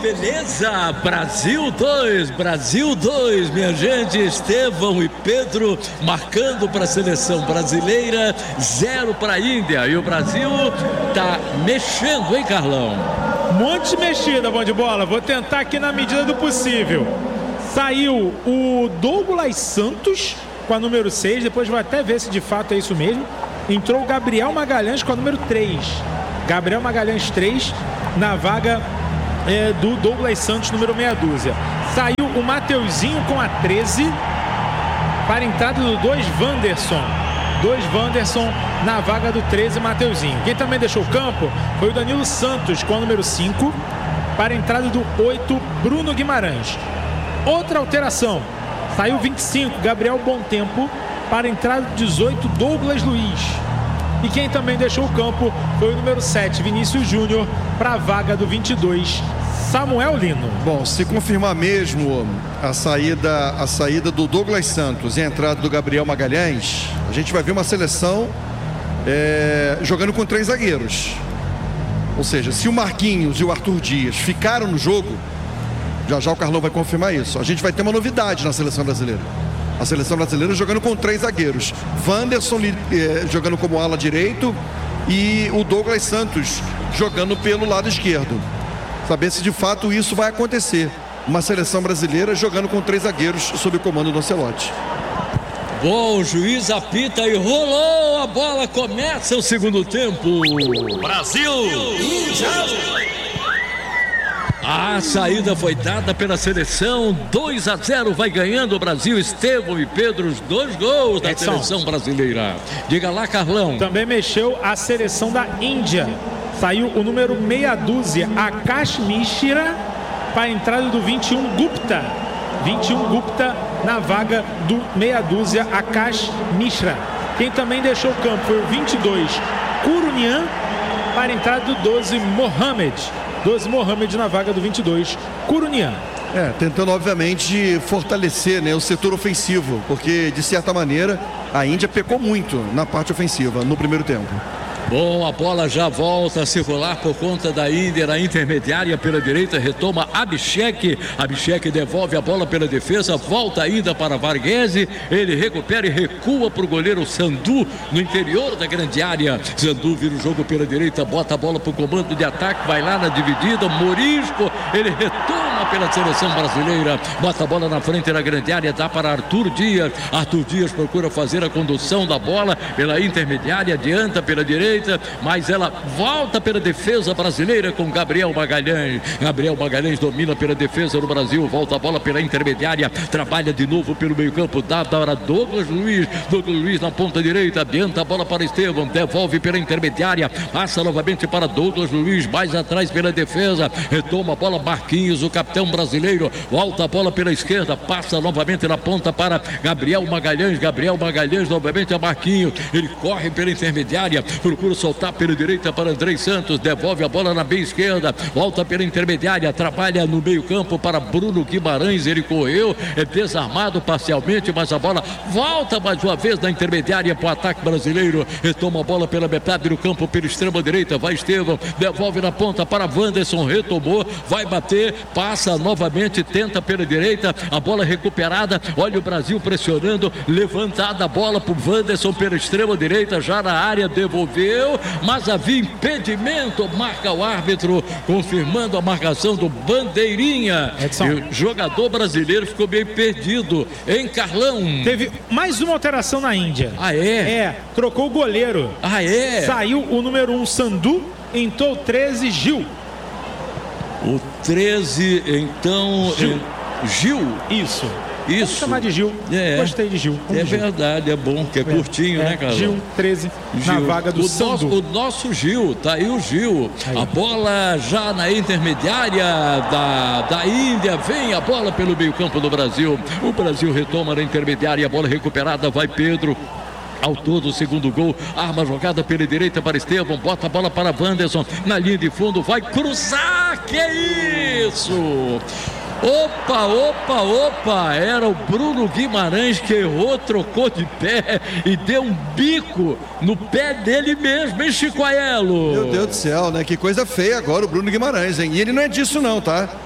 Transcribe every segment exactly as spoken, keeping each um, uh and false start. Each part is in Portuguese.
beleza! Brasil dois, Brasil dois, minha gente. Estevão e Pedro marcando para a seleção brasileira, zero para a Índia. E o Brasil tá mexendo, hein, Carlão? Um monte de mexida, bom de bola. Vou tentar aqui na medida do possível. Saiu o Douglas Santos com a número seis, depois vou até ver se de fato é isso mesmo. Entrou o Gabriel Magalhães com a número três. Gabriel Magalhães três na vaga é, do Douglas Santos, número meia dúzia. Saiu o Mateuzinho com a treze para a entrada do dois Wanderson. dois Wanderson na vaga do treze, Mateuzinho. Quem também deixou o campo foi o Danilo Santos com a número cinco para a entrada do oito, Bruno Guimarães. Outra alteração. Saiu vinte e cinco, Gabriel Bontempo para a entrada do dezoito, Douglas Luiz. E quem também deixou o campo foi o número sete, Vinícius Júnior, para a vaga do vinte e dois, Samuel Lino. Bom, se confirmar mesmo a saída, a saída do Douglas Santos e a entrada do Gabriel Magalhães, a gente vai ver uma seleção é, jogando com três zagueiros. Ou seja, se o Marquinhos e o Arthur Dias ficaram no jogo, já já o Carlão vai confirmar isso, a gente vai ter uma novidade na seleção brasileira. A seleção brasileira jogando com três zagueiros. Wanderson eh, jogando como ala direito e o Douglas Santos jogando pelo lado esquerdo. Saber se de fato isso vai acontecer. Uma seleção brasileira jogando com três zagueiros sob o comando do Ancelotti. Bom, o juiz apita e rolou a bola. Começa o segundo tempo. Brasil! A saída foi dada pela seleção, dois a zero, vai ganhando o Brasil. Estevão e Pedro, os dois gols da Edson. seleção brasileira. Diga lá, Carlão. Também mexeu a seleção da Índia. Saiu o número meia dúzia, Akash Mishra, para a entrada do vinte e um, Gupta. vinte e um, Gupta na vaga do meia dúzia, Akash Mishra. Quem também deixou o campo foi o vinte e dois, Kurunian, para a entrada do doze, Mohamed. doze, Mohamed na vaga do vinte e dois, Kurunian. É, tentando obviamente fortalecer, né, o setor ofensivo, porque de certa maneira a Índia pecou muito na parte ofensiva no primeiro tempo. Bom, a bola já volta a circular por conta da Índia na intermediária pela direita, retoma Abhishek, Abhishek devolve a bola pela defesa, volta ainda para Varghese, ele recupera e recua para o goleiro Sandu no interior da grande área. Sandu vira o jogo pela direita, bota a bola para o comando de ataque, vai lá na dividida, Morisco, ele retoma pela seleção brasileira, bota a bola na frente da grande área, dá para Arthur Dias, Arthur Dias procura fazer a condução da bola pela intermediária, adianta pela direita, mas ela volta pela defesa brasileira com Gabriel Magalhães. Gabriel Magalhães domina pela defesa do Brasil, volta a bola pela intermediária, trabalha de novo pelo meio campo, dá para Douglas Luiz, Douglas Luiz na ponta direita, adianta a bola para Estevão, devolve pela intermediária, passa novamente para Douglas Luiz, mais atrás pela defesa, retoma a bola Marquinhos, o capitão brasileiro, volta a bola pela esquerda, passa novamente na ponta para Gabriel Magalhães, Gabriel Magalhães novamente a Marquinhos, ele corre pela intermediária, procura soltar pela direita para Andrei Santos, devolve a bola na meia esquerda, volta pela intermediária, trabalha no meio campo para Bruno Guimarães, ele correu, é desarmado parcialmente, mas a bola volta mais uma vez na intermediária para o ataque brasileiro, retoma a bola pela metade do campo, pela extrema direita, vai Estevão, devolve na ponta para Wanderson, retomou, vai bater, passa novamente, tenta pela direita, a bola recuperada, olha o Brasil pressionando, levantada a bola para o Wanderson pela extrema direita, já na área, devolveu, mas havia impedimento, marca o árbitro, confirmando a marcação do Bandeirinha. Edson. E o jogador brasileiro ficou bem perdido, em Carlão. Teve mais uma alteração na Índia. Ah, é? É, trocou o goleiro. Ah, é? Saiu o número um, Sandu, entrou o treze, Gil. O treze, então... Gil. É... Gil? Isso. Isso. Vamos chamar de Gil. É. Gostei de Gil. Vamos É de Gil. verdade, é bom, que é, é curtinho, é. né, Carlão? Gil, treze, na Gil. vaga do o Sandu. nosso, o nosso Gil, tá aí o Gil. Aí. A bola já na intermediária da, da Índia, vem a bola pelo meio campo do Brasil. O Brasil retoma na intermediária, a bola recuperada, vai Pedro. Ao todo, o segundo gol, arma jogada pela direita para Estevão, bota a bola para Wanderson, na linha de fundo, vai cruzar, que isso? Opa, opa, opa, era o Bruno Guimarães que errou, trocou de pé e deu um bico no pé dele mesmo, hein, Chico Aiello? Meu Deus do céu, né? Que coisa feia agora o Bruno Guimarães, hein? E ele não é disso não, tá?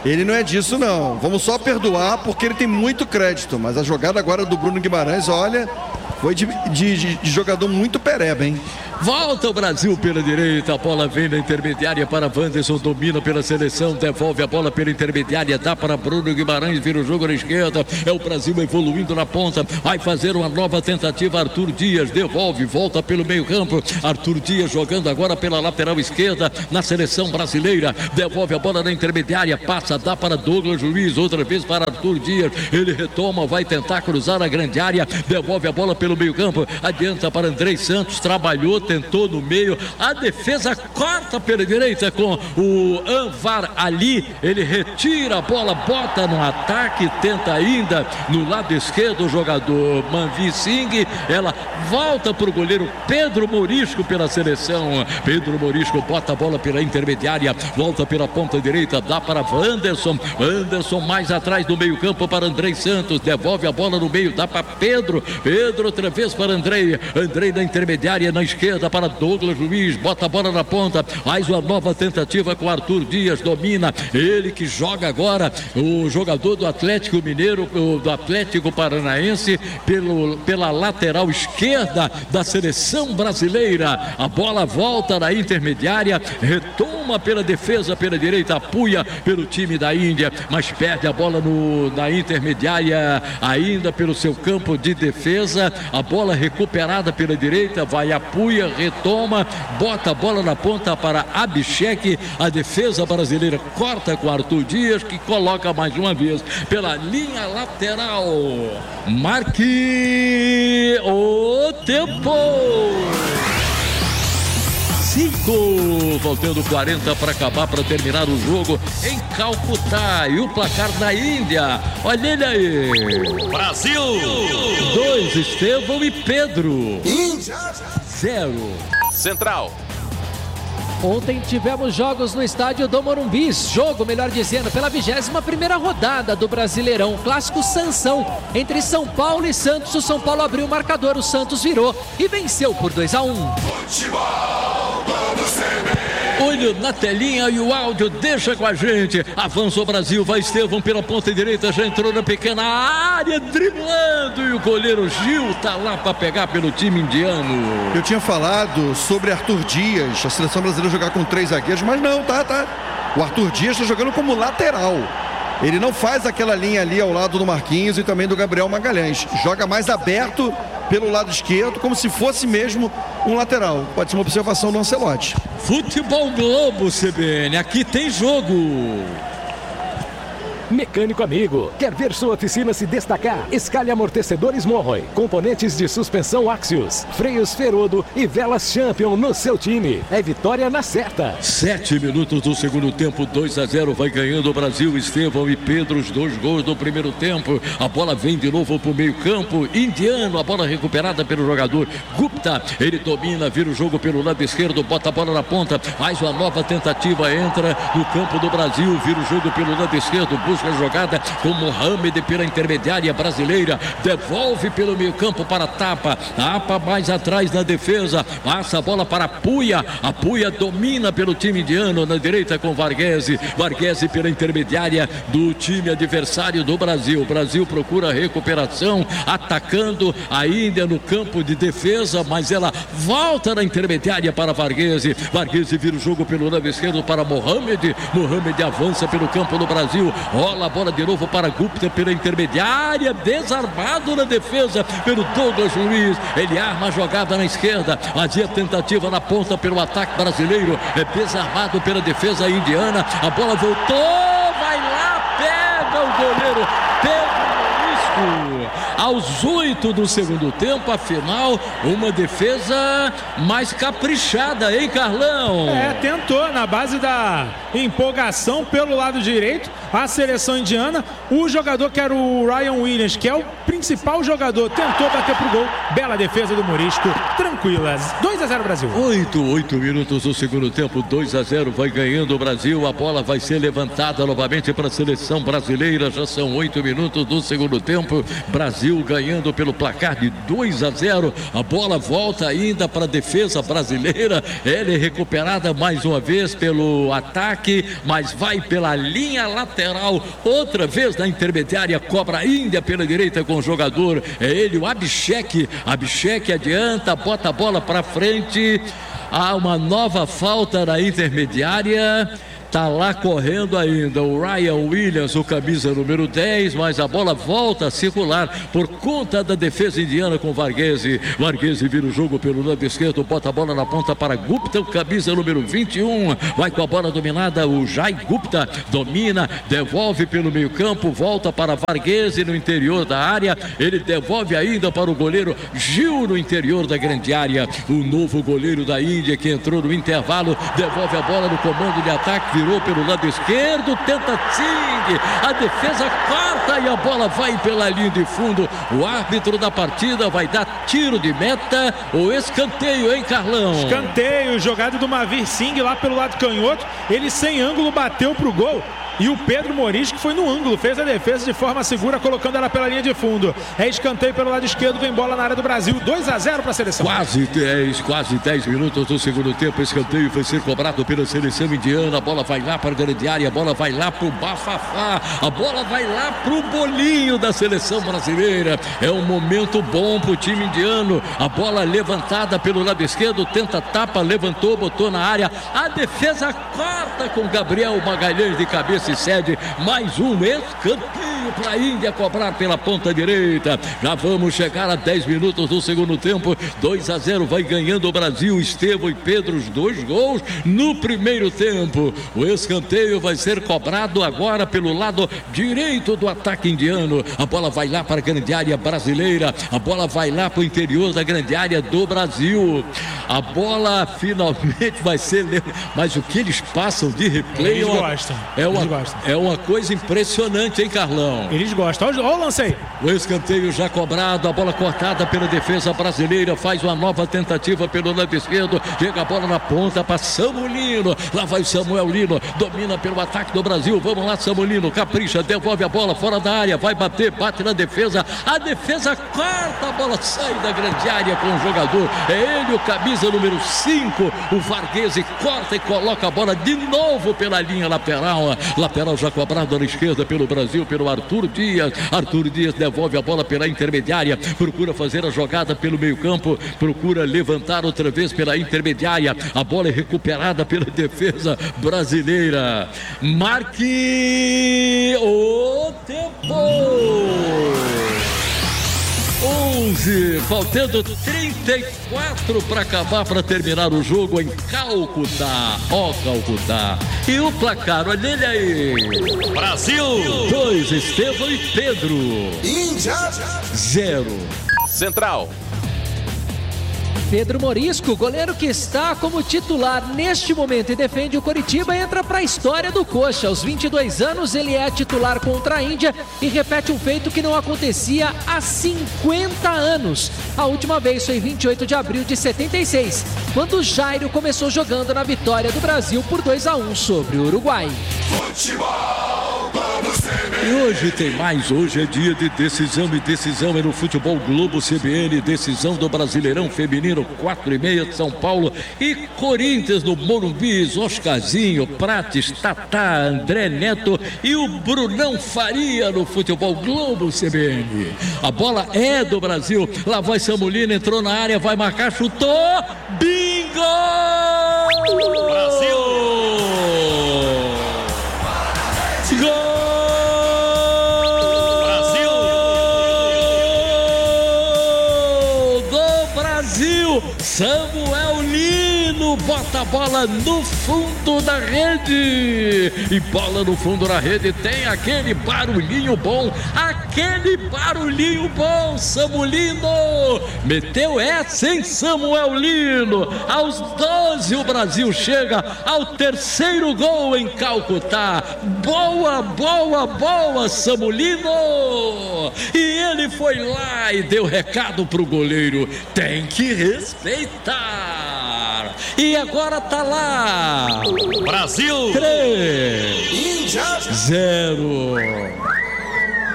Ele não é disso, não. Vamos só perdoar porque ele tem muito crédito. Mas a jogada agora do Bruno Guimarães, olha, foi de, de, de jogador muito pereba, hein? Volta o Brasil pela direita, a bola vem na intermediária para Wanderson, domina pela seleção, devolve a bola pela intermediária, dá para Bruno Guimarães, vira o jogo na esquerda, é o Brasil evoluindo na ponta, vai fazer uma nova tentativa, Arthur Dias devolve, volta pelo meio campo, Arthur Dias jogando agora pela lateral esquerda, na seleção brasileira, devolve a bola na intermediária, passa, dá para Douglas Luiz, outra vez para Arthur Dias, ele retoma, vai tentar cruzar a grande área, devolve a bola pelo meio campo, adianta para Andrei Santos, trabalhou, tentou no meio, a defesa corta pela direita com o Anwar Ali, ele retira a bola, bota no ataque, tenta ainda no lado esquerdo o jogador Manvi Singh, ela volta para o goleiro Pedro Morisco pela seleção, Pedro Morisco bota a bola pela intermediária, volta pela ponta direita, dá para Wanderson, Wanderson mais atrás do meio campo para Andrei Santos, devolve a bola no meio, dá para Pedro, Pedro outra vez para Andrei, Andrei na intermediária, na esquerda para Douglas Luiz, bota a bola na ponta, faz uma nova tentativa com Arthur Dias, domina, ele que joga agora, o jogador do Atlético Mineiro, do Atlético Paranaense, pelo, pela lateral esquerda da seleção brasileira, a bola volta na intermediária, retoma pela defesa, pela direita, apoia pelo time da Índia, mas perde a bola no, na intermediária, ainda pelo seu campo de defesa, a bola recuperada pela direita, vai apoia, retoma, bota a bola na ponta para Abhishek, a defesa brasileira corta com Arthur Dias, que coloca mais uma vez pela linha lateral, marque o tempo. cinco, faltando quarenta para acabar, para terminar o jogo em Calcutá, e o placar da Índia, olha ele aí, Brasil dois, Estevão e Pedro, Índia zero. Central. Ontem tivemos jogos no estádio do Morumbi, jogo, melhor dizendo, pela vigésima primeira rodada do Brasileirão, clássico Sansão, entre São Paulo e Santos. O São Paulo abriu o marcador, o Santos virou e venceu por dois a um. Futebol, vamos ver. Olho na telinha e o áudio, deixa com a gente. Avança o Brasil, vai Estevão pela ponta direita, já entrou na pequena área, driblando, e o goleiro Gil tá lá para pegar pelo time indiano. Eu tinha falado sobre Arthur Dias, a seleção brasileira jogar com três zagueiros, mas não, tá, tá. O Arthur Dias está jogando como lateral. Ele não faz aquela linha ali ao lado do Marquinhos e também do Gabriel Magalhães. Joga mais aberto pelo lado esquerdo, como se fosse mesmo um lateral. Pode ser uma observação do Ancelotti. Futebol Globo, C B N, aqui tem jogo. Mecânico amigo, quer ver sua oficina se destacar? Escale amortecedores Morroy, componentes de suspensão Axios, freios Ferodo e velas Champion no seu time. É vitória na certa. Sete minutos do segundo tempo, dois a zero, vai ganhando o Brasil. Estevão e Pedro, os dois gols do primeiro tempo. A bola vem de novo para o meio campo, indiano, a bola recuperada pelo jogador Gupta. Ele domina, vira o jogo pelo lado esquerdo, bota a bola na ponta, faz uma nova tentativa, entra no campo do Brasil, vira o jogo pelo lado esquerdo, busca a jogada com Mohamed pela intermediária brasileira, devolve pelo meio campo para Tapa, Tapa mais atrás na defesa, passa a bola para Puia, a Puia domina pelo time indiano na direita com Varghese, Varghese pela intermediária do time adversário do Brasil. O Brasil procura recuperação, atacando a Índia no campo de defesa, mas ela volta na intermediária para Varghese, Varghese vira o jogo pelo lado esquerdo para Mohamed, Mohamed avança pelo campo do Brasil, rola a bola de novo para Gupta pela intermediária, desarmado na defesa pelo Douglas Luiz, ele arma a jogada na esquerda, fazia tentativa na ponta pelo ataque brasileiro, é desarmado pela defesa indiana, a bola voltou, vai lá, pega o goleiro Pedro Morisco. Aos oito do segundo tempo, afinal, uma defesa mais caprichada, hein, Carlão? É, tentou na base da empolgação pelo lado direito, a seleção indiana, o jogador que era o Ryan Williams, que é o principal jogador, tentou bater pro gol, bela defesa do Morisco, tranquilas, dois a zero Brasil. oito, oito minutos do segundo tempo, dois a zero, vai ganhando o Brasil, a bola vai ser levantada novamente para a seleção brasileira, já são oito minutos do segundo tempo, Brasil ganhando pelo placar de dois a zero. A bola volta ainda para a defesa brasileira. Ela é recuperada mais uma vez pelo ataque, mas vai pela linha lateral. Outra vez na intermediária, cobra a Índia pela direita com o jogador. É ele, o Abhishek. Abhishek adianta, bota a bola para frente. Há uma nova falta na intermediária. Tá lá correndo ainda o Ryan Williams, o camisa número dez, mas a bola volta a circular por conta da defesa indiana com Varghese. Varghese vira o jogo pelo lado esquerdo, bota a bola na ponta para Gupta, o camisa número vinte e um. Vai com a bola dominada, o Jai Gupta domina, devolve pelo meio campo, volta para Varghese no interior da área. Ele devolve ainda para o goleiro Gil no interior da grande área. O novo goleiro da Índia que entrou no intervalo, devolve a bola no comando de ataque, virou pelo lado esquerdo, tenta Singh, a defesa corta e a bola vai pela linha de fundo. O árbitro da partida vai dar tiro de meta ou escanteio, hein, Carlão? Escanteio, jogada do Mavir Singh lá pelo lado canhoto, ele sem ângulo bateu pro gol. E o Pedro Moris, que foi no ângulo, fez a defesa de forma segura, colocando ela pela linha de fundo. É escanteio pelo lado esquerdo, vem bola na área do Brasil. dois a zero para a seleção. Quase dez, quase dez minutos do segundo tempo. Escanteio vai ser cobrado pela seleção indiana. A bola vai lá para a grande área, a bola vai lá para o bafafá, a bola vai lá para o bolinho da seleção brasileira. É um momento bom para o time indiano. A bola levantada pelo lado esquerdo, tenta tapa, levantou, botou na área. A defesa corta com Gabriel Magalhães de cabeça. Cede mais um escanteio para a Índia cobrar pela ponta direita. Já vamos chegar a dez minutos do segundo tempo. dois a zero vai ganhando o Brasil. Estevão e Pedro, os dois gols no primeiro tempo. O escanteio vai ser cobrado agora pelo lado direito do ataque indiano. A bola vai lá para a grande área brasileira. A bola vai lá para o interior da grande área do Brasil. A bola finalmente vai ser... Mas o que eles passam de replay... Eles gostam. É uma, é uma coisa impressionante, hein, Carlão? Eles gostam. Olha o lance aí. O escanteio já cobrado, a bola cortada pela defesa brasileira, faz uma nova tentativa pelo lado esquerdo, chega a bola na ponta para Samulino. Lá vai o Samuel Lino, domina pelo ataque do Brasil. Vamos lá, Samulino, capricha, devolve a bola fora da área, vai bater, bate na defesa. A defesa corta, a bola sai da grande área com o jogador. É ele, o camisa número cinco, o Varghese, corta e coloca a bola de novo pela linha lateral. Lateral já cobrado na esquerda pelo Brasil, pelo Arthur Dias. Arthur Dias devolve a bola pela intermediária, procura fazer a jogada pelo meio campo, procura levantar outra vez pela intermediária. A bola é recuperada pela defesa brasileira. Marque o tempo. onze, faltando trinta e quatro para acabar, para terminar o jogo em Calcutá. Ó, Calcutá. E o placar, olha ele aí. Brasil dois, Estevão e Pedro. Índia zero. Central. Pedro Morisco, goleiro que está como titular neste momento e defende o Coritiba, entra para a história do Coxa. Aos vinte e dois anos, ele é titular contra a Índia e repete um feito que não acontecia há cinquenta anos. A última vez foi em vinte e oito de abril de setenta e seis, quando o Jairo começou jogando na vitória do Brasil por dois a um sobre o Uruguai. Futebol, vamos ver. E hoje tem mais, hoje é dia de decisão e decisão é no Futebol Globo C B N, decisão do Brasileirão Feminino, quatro e meia de São Paulo e Corinthians no Morumbi, Oscarzinho, Prates, Tatá, André Neto e o Brunão Faria no Futebol Globo C B N. A bola é do Brasil, lá vai Samulino, entrou na área, vai marcar, chutou, bingo! Brasil! Gol! Samuel Lino bota a bola no fundo da rede e bola no fundo da rede, tem aquele barulhinho bom, aquele barulhinho bom. Samulino meteu essa em Samuel Lino. Aos doze o Brasil chega ao terceiro gol em Calcutá. Boa, boa, boa, Samulino. E ele foi lá e deu recado pro goleiro, tem que respeitar. E agora tá lá. Brasil três, Índia zero.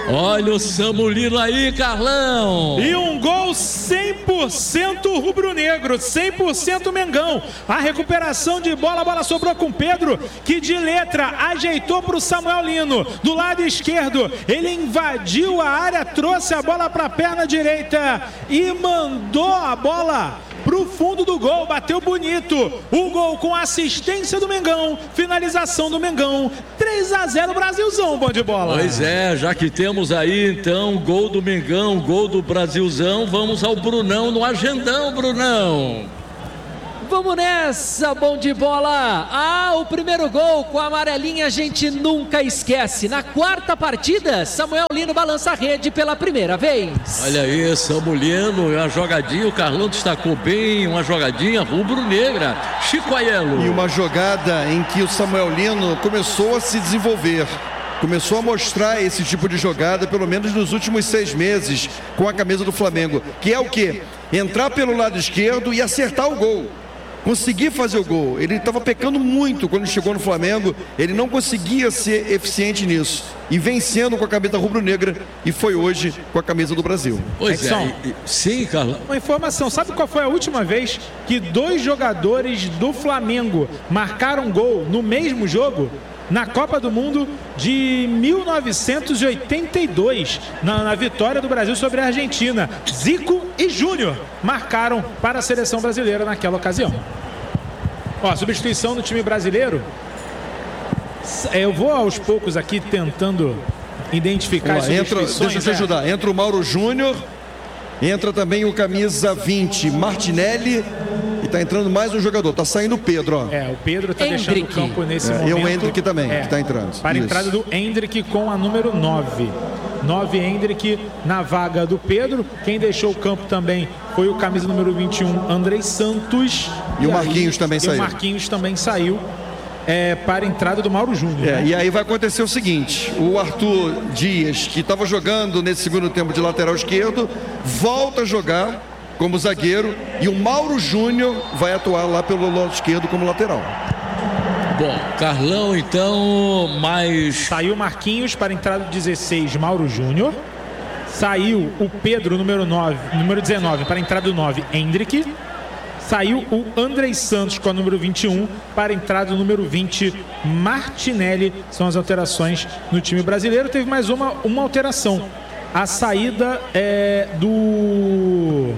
Olha o Samulino aí, Carlão. E um gol cem por cento rubro-negro, cem por cento Mengão. A recuperação de bola, a bola sobrou com Pedro, que de letra ajeitou para o Samuel Lino. Do lado esquerdo, ele invadiu a área, trouxe a bola para a perna direita e mandou a bola pro fundo do gol, bateu bonito. O gol com assistência do Mengão, finalização do Mengão. três a zero Brasilzão, bom de bola. Pois é, já que temos aí então gol do Mengão, gol do Brasilzão, vamos ao Brunão no agendão, Brunão. Vamos nessa, bom de bola. Ah, o primeiro gol com a amarelinha a gente nunca esquece. Na quarta partida, Samuel Lino balança a rede pela primeira vez. Olha aí, Samulino, uma jogadinha, o Carlão destacou bem, uma jogadinha rubro-negra. Chico Aiello. E uma jogada em que o Samuel Lino começou a se desenvolver. Começou a mostrar esse tipo de jogada, pelo menos nos últimos seis meses, com a camisa do Flamengo. Que é o quê? Entrar pelo lado esquerdo e acertar o gol. Conseguir fazer o gol. Ele estava pecando muito quando chegou no Flamengo. Ele não conseguia ser eficiente nisso. E vencendo com a camisa rubro-negra. E foi hoje com a camisa do Brasil. Pois é. E, e, sim, Carlão. Uma informação. Sabe qual foi a última vez que dois jogadores do Flamengo marcaram gol no mesmo jogo? Na Copa do Mundo de mil novecentos e oitenta e dois, na, na vitória do Brasil sobre a Argentina. Zico e Júnior marcaram para a seleção brasileira naquela ocasião. Ó, substituição do time brasileiro. Eu vou aos poucos aqui tentando identificar as substituições. Entra, deixa eu te ajudar. Entra o Mauro Júnior. Entra também o camisa vinte, Martinelli. E tá entrando mais um jogador. Tá saindo o Pedro, ó. É, o Pedro tá Hendrick. deixando o campo nesse é, momento. E o Hendrick também, é, que tá entrando. Para a Isso. entrada do Hendrick com a número nove. nove Hendrick na vaga do Pedro. Quem deixou o campo também foi o camisa número vinte e um, Andrei Santos. E, e o Marquinhos aí, também e saiu. E o Marquinhos também saiu. É, para a entrada do Mauro Júnior. É, né? E aí vai acontecer o seguinte: o Arthur Dias, que estava jogando nesse segundo tempo de lateral esquerdo, volta a jogar como zagueiro, e o Mauro Júnior vai atuar lá pelo lado esquerdo como lateral. Bom, Carlão então, mais... Saiu Marquinhos para a entrada do dezesseis, Mauro Júnior. Saiu o Pedro, número nove, número dezenove, para a entrada do nove, Hendrick. Saiu o Andrei Santos com a número vinte e um para a entrada do número vinte, Martinelli. São as alterações no time brasileiro. Teve mais uma, uma alteração. A saída é do...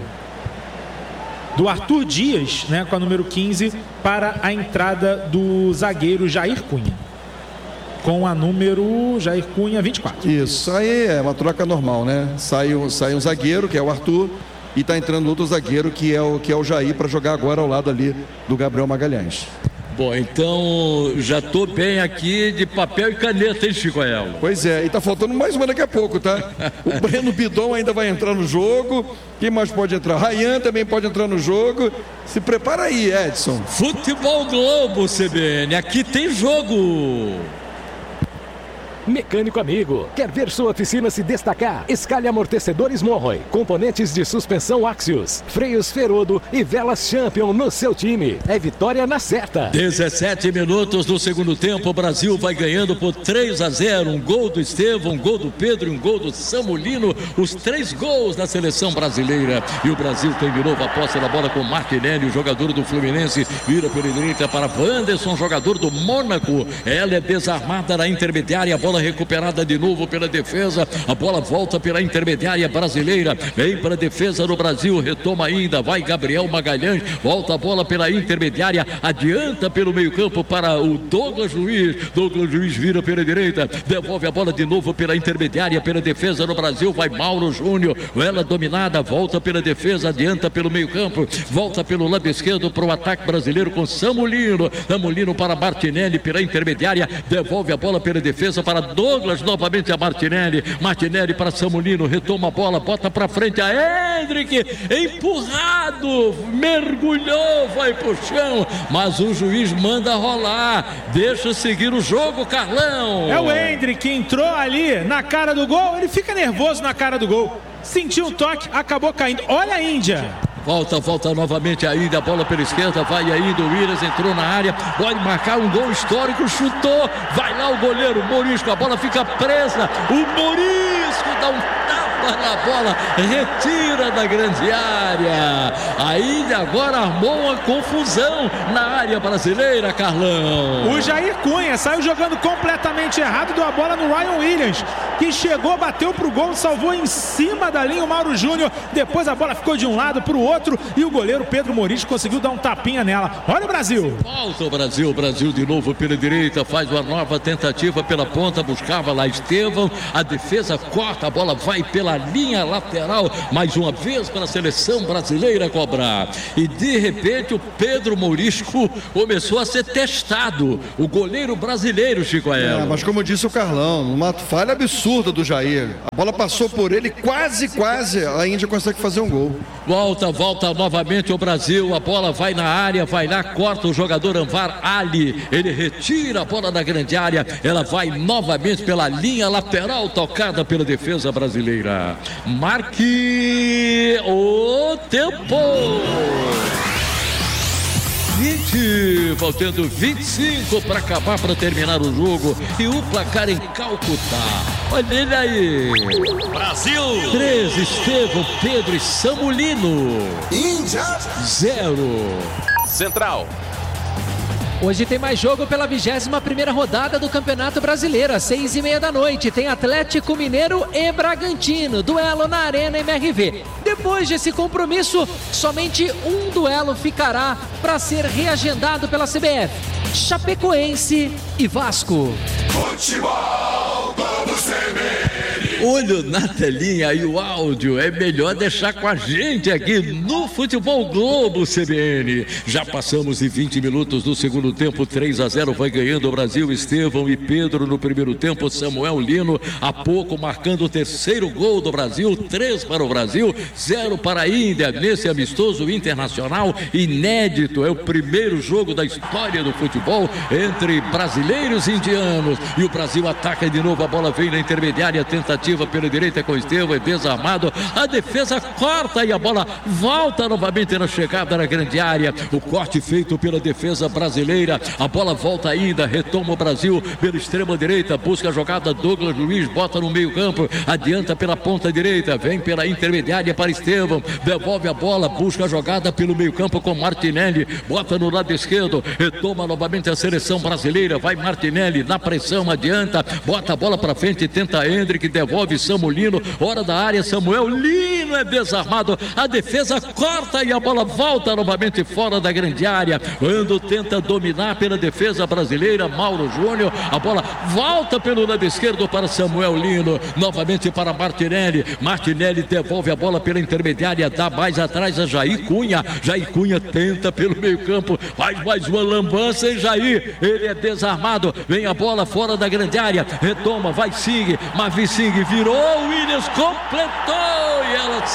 do Arthur Dias, né, com a número quinze, para a entrada do zagueiro Jair Cunha, com a número Jair Cunha vinte e quatro. Isso, aí é uma troca normal, né? Sai, sai um zagueiro, que é o Arthur, e tá entrando outro zagueiro, que é o, que é o Jair, para jogar agora ao lado ali do Gabriel Magalhães. Bom, então já tô bem aqui de papel e caneta, hein, Chico Aiello? Pois é, e tá faltando mais uma daqui a pouco, tá? O Breno Bidon ainda vai entrar no jogo. Quem mais pode entrar? Rayan também pode entrar no jogo. Se prepara aí, Edson. Futebol Globo, C B N, aqui tem jogo. Mecânico amigo, quer ver sua oficina se destacar? Escalhe amortecedores Morroy, componentes de suspensão Axios, freios Ferodo e velas Champion no seu time. É vitória na certa. dezessete minutos do segundo tempo, o Brasil vai ganhando por três a zero. Um gol do Estevão, um gol do Pedro e um gol do Samulino. Os três gols da seleção brasileira. E o Brasil tem de novo a posse da bola com Martinelli, o jogador do Fluminense. Vira pela direita para Wanderson, jogador do Mônaco. Ela é desarmada na intermediária, a bola recuperada de novo pela defesa, a bola volta pela intermediária brasileira, vem para a defesa do Brasil, retoma ainda, vai Gabriel Magalhães, volta a bola pela intermediária, adianta pelo meio campo para o Douglas Luiz, Douglas Luiz vira pela direita, devolve a bola de novo pela intermediária, pela defesa do Brasil, vai Mauro Júnior, ela dominada, volta pela defesa, adianta pelo meio campo, volta pelo lado esquerdo para o ataque brasileiro com Samulino, Samulino para Martinelli pela intermediária, devolve a bola pela defesa para Douglas, novamente a Martinelli, Martinelli para Samulino, retoma a bola, bota para frente a Hendrick, empurrado, mergulhou, vai pro chão, mas o juiz manda rolar, deixa seguir o jogo, Carlão. É o Hendrick que entrou ali na cara do gol, ele fica nervoso na cara do gol, sentiu um toque, acabou caindo. Olha a Índia. Volta, volta novamente ainda, a bola pela esquerda, vai ainda, o Williams entrou na área, pode marcar um gol histórico, chutou, vai lá o goleiro Morisco, a bola fica presa, o Morisco dá um tapa na bola, retira da grande área. A Índia agora armou uma confusão na área brasileira, Carlão. O Jair Cunha saiu jogando completamente errado, deu a bola no Ryan Williams, que chegou, bateu pro gol, salvou em cima da linha o Mauro Júnior. Depois a bola ficou de um lado pro outro e o goleiro Pedro Mouris conseguiu dar um tapinha nela. Olha o Brasil. Volta o Brasil, o Brasil de novo pela direita, faz uma nova tentativa pela ponta, buscava lá Estevão, a defesa corta, a bola vai pela linha lateral, mais uma vez para a seleção brasileira cobrar. E de repente o Pedro Mourisco começou a ser testado, o goleiro brasileiro, Chico Aelo. É, mas como disse o Carlão, uma falha absurda do Jair, a bola passou por ele, quase, quase a Índia consegue fazer um gol. Volta, volta novamente o Brasil, a bola vai na área, vai lá, corta o jogador Anvar Ali, ele retira a bola da grande área, ela vai novamente pela linha lateral, tocada pela defesa brasileira. Marque o tempo. vinte, faltando vinte e cinco para acabar, para terminar o jogo, e o placar em Calcutá. Olha ele aí. Brasil. três, Estevão, Pedro e Samulino. Índia. zero. Central. Hoje tem mais jogo pela vigésima primeira rodada do Campeonato Brasileiro, às seis e meia da noite. Tem Atlético Mineiro e Bragantino, duelo na Arena M R V. Depois desse compromisso, somente um duelo ficará para ser reagendado pela C B F: Chapecoense e Vasco. Futebol Globo C B N. Olho na telinha e o áudio é melhor deixar com a gente aqui no Futebol Globo C B N. Já passamos de vinte minutos do segundo tempo, três a zero vai ganhando o Brasil. Estevão e Pedro no primeiro tempo, Samuel Lino há pouco marcando o terceiro gol do Brasil, três para o Brasil, zero para a Índia nesse amistoso internacional inédito. É o primeiro jogo da história do futebol entre brasileiros e indianos, e o Brasil ataca de novo, a bola vem na intermediária, tentativa pela direita com Estevão, é desarmado, a defesa corta e a bola volta novamente na chegada na grande área. O corte feito pela defesa brasileira, a bola volta ainda, retoma o Brasil pela extrema direita, busca a jogada, Douglas Luiz bota no meio campo, adianta pela ponta direita, vem pela intermediária para Estevão, devolve a bola, busca a jogada pelo meio campo com Martinelli, bota no lado esquerdo, retoma novamente a seleção brasileira, vai Martinelli na pressão, adianta, bota a bola para frente, tenta Hendrick, devolve Samulino, hora da área, Samuel Lino é desarmado, a defesa corta e a bola volta novamente fora da grande área, quando tenta dominar pela defesa brasileira, Mauro Júnior, a bola volta pelo lado esquerdo para Samuel Lino, novamente para Martinelli, Martinelli devolve a bola pela intermediária, dá mais atrás a Jair Cunha, Jair Cunha tenta pelo meio campo, faz mais uma lambança em Jair, ele é desarmado, vem a bola fora da grande área, retoma, vai Sing, Mavi Sing virou, Williams completou e ela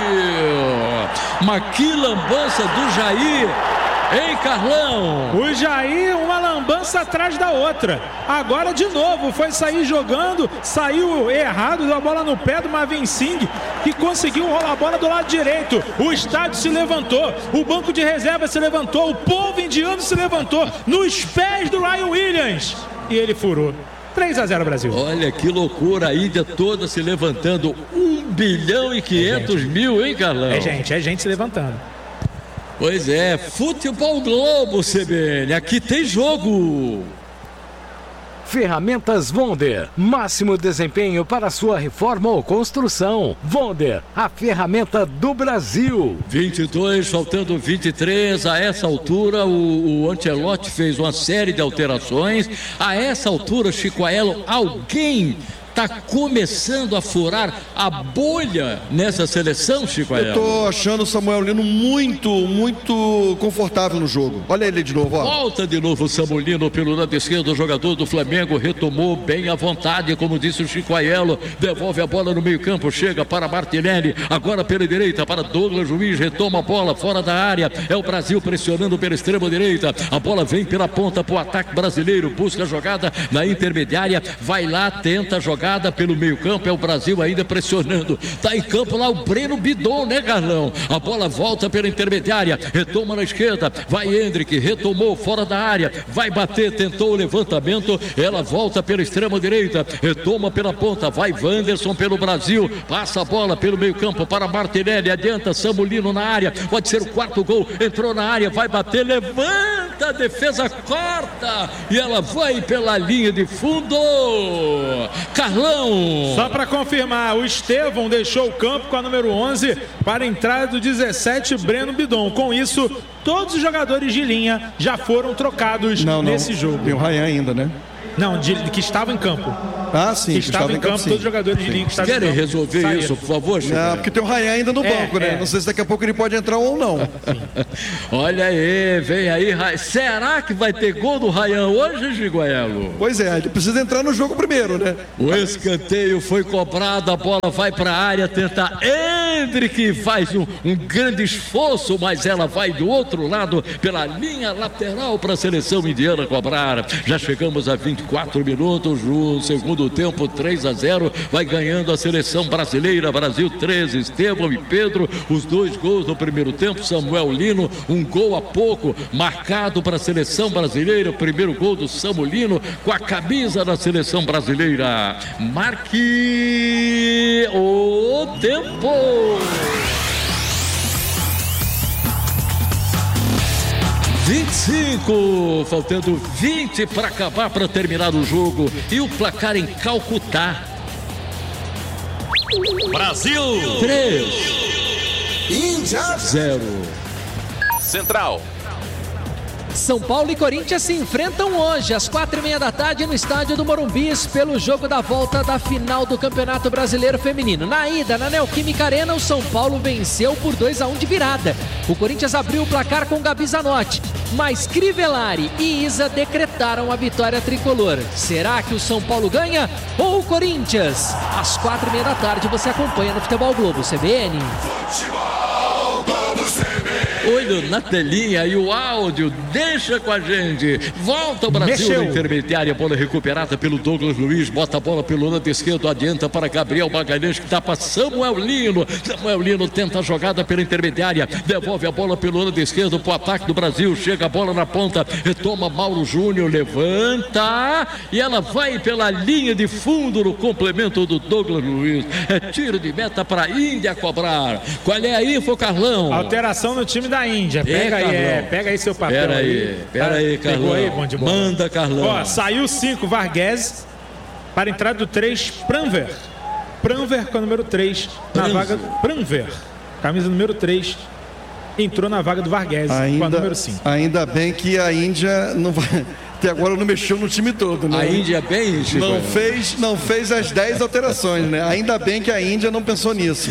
saiu. Mas que lambança do Jair, hein, Carlão? O Jair, uma lambança atrás da outra. Agora de novo, foi sair jogando, saiu errado, deu a bola no pé do Marvin Singh, que conseguiu rolar a bola do lado direito. O estádio se levantou, o banco de reserva se levantou, o povo indiano se levantou nos pés do Ryan Williams. E ele furou. três a zero Brasil. Olha que loucura, a Índia toda se levantando, um bilhão e quinhentos é mil, hein, Carlão? É gente, é gente se levantando. Pois é, Futebol Globo C B N, aqui tem jogo. Ferramentas Wonder, máximo desempenho para sua reforma ou construção. Wonder, a ferramenta do Brasil. vinte e dois, faltando vinte e três, a essa altura o, o Ancelotti fez uma série de alterações. A essa altura, Chico Aelo, alguém está começando a furar a bolha nessa seleção, Chico Aelo? Eu tô achando o Samuel Lino muito, muito confortável no jogo. Olha ele de novo, ó. Volta de novo o Samulino pelo lado esquerdo, o jogador do Flamengo retomou bem à vontade, como disse o Chico Aelo, devolve a bola no meio campo, chega para Martinelli, agora pela direita para Douglas Luiz, retoma a bola fora da área, é o Brasil pressionando pela extrema direita, a bola vem pela ponta para o ataque brasileiro, busca a jogada na intermediária, vai lá, tenta jogar jogada pelo meio campo, é o Brasil ainda pressionando. Tá em campo lá o Breno Bidon, né, Carlão? A bola volta pela intermediária, retoma na esquerda, vai Hendrick, retomou fora da área, vai bater, tentou o levantamento, ela volta pela extrema direita, retoma pela ponta, vai Wanderson pelo Brasil, passa a bola pelo meio campo para Martinelli, adianta Samulino na área, pode ser o quarto gol, entrou na área, vai bater, levanta, a defesa corta e ela vai pela linha de fundo. Carlão. Só para confirmar, o Estevão deixou o campo com a número onze para a entrada do dezessete, Breno Bidon. Com isso, todos os jogadores de linha já foram trocados não, nesse não. jogo. Tem o Ryan ainda, né? Não, de, de que estava em campo. Ah, sim. Que estava em campo, campo todos os jogadores sim. de linha que estavam em campo. Querem resolver saíram. Isso, por favor, Chico? Não, porque tem o Ryan ainda no é, banco, né? É. Não sei se daqui a pouco ele pode entrar ou não. Olha aí, vem aí. Será que vai ter gol do Ryan hoje, Giguelo? Pois é, ele precisa entrar no jogo primeiro, né? O escanteio foi cobrado, a bola vai para a área, tenta Hendrick, faz um, um grande esforço, mas ela vai do outro lado, pela linha lateral para a seleção indiana cobrar. Já chegamos a vinte e quatro minutos. O segundo tempo, três a zero, vai ganhando a seleção brasileira. Brasil treze, Estevão e Pedro, os dois gols no primeiro tempo. Samuel Lino, um gol a pouco marcado para a seleção brasileira. O primeiro gol do Samulino com a camisa da seleção brasileira. Marque o tempo. vinte e cinco, faltando vinte para acabar, para terminar o jogo. E o placar em Calcutá. Brasil três, Índia zero. Central. São Paulo e Corinthians se enfrentam hoje, às quatro e meia da tarde, no estádio do Morumbi, pelo jogo da volta da final do Campeonato Brasileiro Feminino. Na ida, na Neoquímica Arena, o São Paulo venceu por dois a um de virada. O Corinthians abriu o placar com Gabi Zanotti, mas Crivellari e Isa decretaram a vitória tricolor. Será que o São Paulo ganha ou o Corinthians? Às quatro e meia da tarde, você acompanha no Futebol Globo, C B N. Futebol Globo C B N. Olho na telinha e o áudio, deixa com a gente. Volta o Brasil Mexeu. na intermediária, bola recuperada pelo Douglas Luiz, bota a bola pelo lado esquerdo, adianta para Gabriel Magalhães, que dá para Samuel Lino. Samuel Lino tenta a jogada pela intermediária, devolve a bola pelo lado esquerdo para o ataque do Brasil, chega a bola na ponta, retoma Mauro Júnior, levanta e ela vai pela linha de fundo no complemento do Douglas Luiz. É tiro de meta para a Índia cobrar. Qual é a info, Carlão? Alteração no time da Índia. Pega É, aí, é, Carlão. pega aí seu papel. Pera aí, pera aí, Carlão. Pegou aí, bom de bola. Manda, Carlão. Ó, saiu cinco, Varghese, para a entrada do três, Pranver. Pranver com a número três, na Pranver. vaga... Pranver, camisa número três, entrou na vaga do Varghese, com a Ainda, número cinco. ainda bem que a Índia não vai... Até agora não mexeu no time todo, né? A Índia é bem, Chico. Não fez, não fez as dez alterações, né? Ainda bem que a Índia não pensou nisso.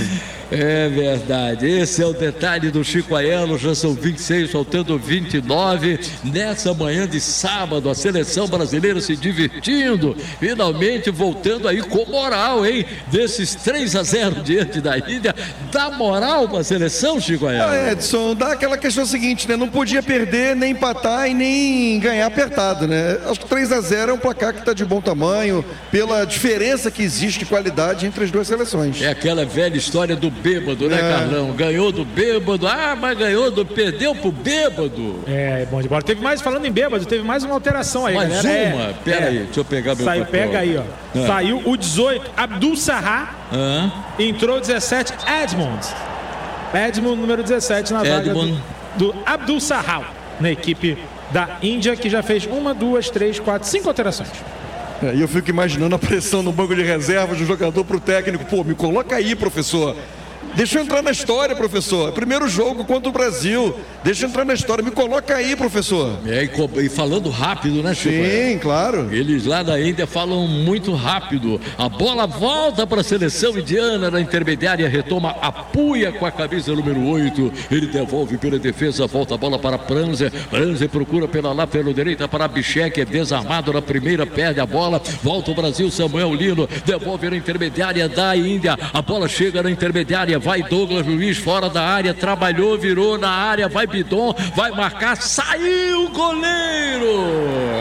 É verdade, esse é o detalhe do Chico Aiello. Já são vinte e seis, faltando vinte e nove. Nessa manhã de sábado, a seleção brasileira se divertindo, finalmente voltando aí com moral, hein? Desses três a zero diante da Índia, dá moral para a seleção, Chico Aiello? Ah, Edson, dá aquela questão seguinte, né? Não podia perder, nem empatar e nem ganhar apertado, né? Acho que três a zero é um placar que está de bom tamanho, pela diferença que existe de qualidade entre as duas seleções. É aquela velha história do bêbado, né, É. Carlão? Ganhou do bêbado, ah, mas ganhou do, perdeu pro bêbado. É, bom de bola. Teve mais, falando em bêbado, teve mais uma alteração aí, Mais galera. uma? É, Pera é. aí, deixa eu pegar meu Saiu, papel. pega aí, ó. Ah. Saiu o dezoito, Abdul Sahar, Hã? entrou o dezessete, Edmond. Edmond, número dezessete, na vaga Edmond. do, do Abdul Sahar, na equipe da Índia, que já fez uma, duas, três, quatro, cinco alterações. É, E eu fico imaginando a pressão no banco de reservas do jogador pro técnico. Pô, me coloca aí, professor. Deixa eu entrar na história, professor. Primeiro jogo contra o Brasil. Deixa eu entrar na história. Me coloca aí, professor. É, e, co- e falando rápido, né, Chico? Sim, claro. Eles lá da Índia falam muito rápido. A bola volta para a seleção indiana na intermediária, retoma a Puia com a camisa número oito. Ele devolve pela defesa, volta a bola para Pranzer. Pranzer procura pela lateral direita para Bichek, é desarmado na primeira, perde a bola. Volta o Brasil, Samuel Lino, devolve na intermediária da Índia. A bola chega na intermediária, vai Douglas Luiz fora da área, trabalhou, virou na área, vai Bidon, vai marcar, saiu o goleiro!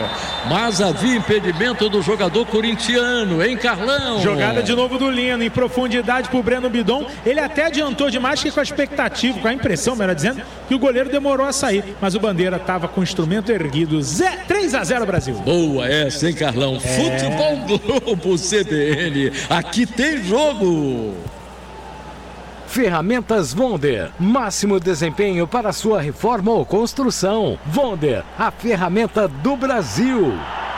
mas havia impedimento do jogador corintiano, hein, Carlão? Jogada de novo do Lino, em profundidade pro Breno Bidon. Ele até adiantou demais, que com a expectativa, com a impressão, melhor dizendo, que o goleiro demorou a sair, mas o Bandeira estava com o instrumento erguido. três a zero Brasil. Boa essa, hein, Carlão? É. Futebol Globo C B N, aqui tem jogo. Ferramentas Vonder, máximo desempenho para sua reforma ou construção. Vonder, a ferramenta do Brasil.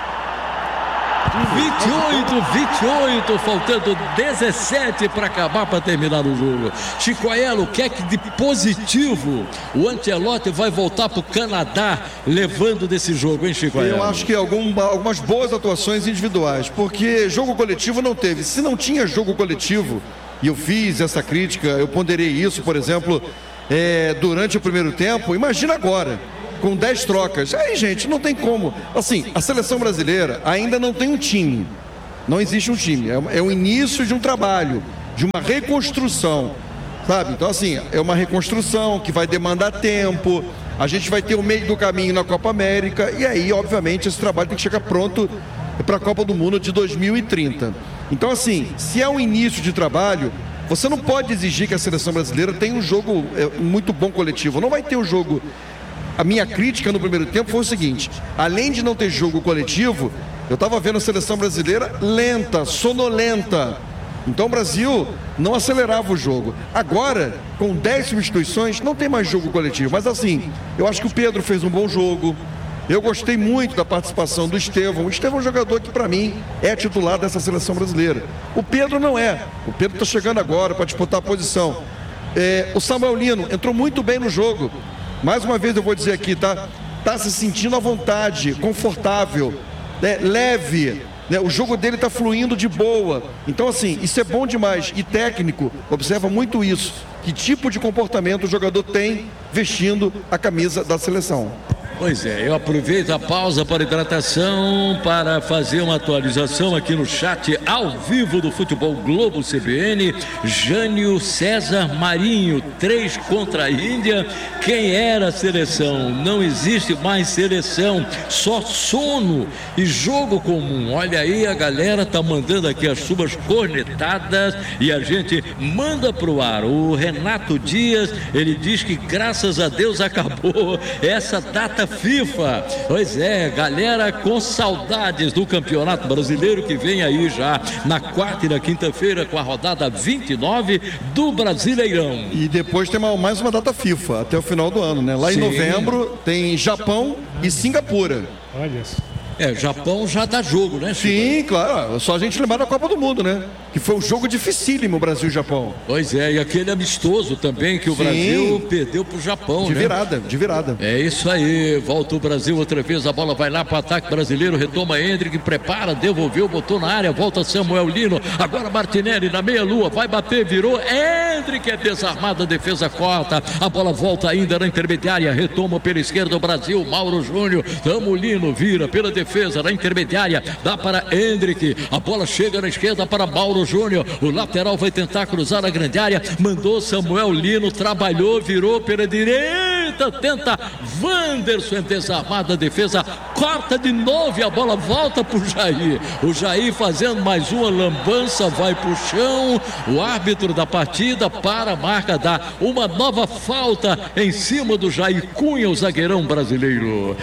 vinte e oito, vinte e oito, faltando dezessete para acabar, para terminar o jogo. Chicoelo, o que é que de positivo o Ancelotti vai voltar para o Canadá levando desse jogo, hein, Chicoelo? Eu acho que algum, algumas boas atuações individuais, porque jogo coletivo não teve. Se não tinha jogo coletivo, e eu fiz essa crítica, eu ponderei isso, por exemplo, é, durante o primeiro tempo, imagina agora, com dez trocas. Aí, gente, não tem como. Assim, a seleção brasileira ainda não tem um time. Não existe um time. É, é o início de um trabalho, de uma reconstrução, sabe? Então, assim, é uma reconstrução que vai demandar tempo. A gente vai ter o meio do caminho na Copa América. E aí, obviamente, esse trabalho tem que chegar pronto para a Copa do Mundo de dois mil e trinta. Então, assim, se é um início de trabalho, você não pode exigir que a seleção brasileira tenha um jogo é, muito bom coletivo. Não vai ter um jogo... A minha crítica no primeiro tempo foi o seguinte: além de não ter jogo coletivo, eu estava vendo a seleção brasileira lenta, sonolenta. Então o Brasil não acelerava o jogo. Agora, com dez substituições, não tem mais jogo coletivo. Mas assim, eu acho que o Pedro fez um bom jogo. Eu gostei muito da participação do Estevão. O Estevão é um jogador que, para mim, é titular dessa seleção brasileira. O Pedro não é. O Pedro está chegando agora para disputar a posição. É, o Samuel Lino entrou muito bem no jogo. Mais uma vez eu vou dizer aqui, tá? Tá se sentindo à vontade, confortável, né? Leve, né? O jogo dele tá fluindo de boa. Então, assim, isso é bom demais. E técnico observa muito isso. Que tipo de comportamento o jogador tem vestindo a camisa da seleção. Pois é, eu aproveito a pausa para hidratação para fazer uma atualização aqui no chat ao vivo do Futebol Globo C B N. Jânio César Marinho, três contra a Índia. Quem era a seleção? Não existe mais seleção, só sono e jogo comum. Olha aí, a galera tá mandando aqui as suas cornetadas e a gente manda pro ar. O Renato Dias, ele diz que graças a Deus acabou essa data FIFA. Pois é, galera com saudades do Campeonato Brasileiro que vem aí já na quarta e na quinta-feira com a rodada vinte e nove do Brasileirão. E depois tem mais uma data FIFA até o final do ano, né? Lá Sim. em novembro tem Japão e Singapura. Olha isso. É, Japão já dá jogo, né, Chico? Sim, claro. Só a gente lembrar da Copa do Mundo, né? Que foi um jogo dificílimo, Brasil e Japão. Pois é, e aquele amistoso também que o Sim. Brasil perdeu pro Japão, de né? De virada, de virada. É isso aí, volta o Brasil outra vez, a bola vai lá para o ataque brasileiro, retoma Hendrick, prepara, devolveu, botou na área, volta Samuel Lino, agora Martinelli na meia-lua, vai bater, virou, Hendrick é desarmado, a defesa corta, a bola volta ainda na intermediária, retoma pela esquerda o Brasil, Mauro Júnior, Samuel Lino vira pela defesa. Defesa na intermediária, dá para Hendrick, a bola chega na esquerda para Mauro Júnior, o lateral vai tentar cruzar a grande área, mandou Samuel Lino, trabalhou, virou pela direita, tenta Wanderson, desarmada a defesa, corta de novo e a bola volta para o Jair, o Jair fazendo mais uma lambança, vai para o chão, o árbitro da partida para a marca, dá uma nova falta em cima do Jair Cunha, o zagueirão brasileiro.